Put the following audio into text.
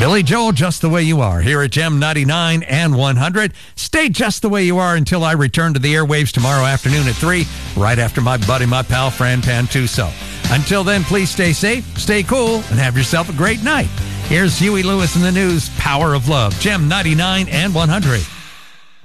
Billy Joel, Just the Way You Are, here at Gem 99 and 100. Stay just the way you are until I return to the airwaves tomorrow afternoon at 3, right after my buddy, my pal, Fran Pantuso. Until then, please stay safe, stay cool, and have yourself a great night. Here's Huey Lewis in the News, Power of Love, Gem 99 and 100.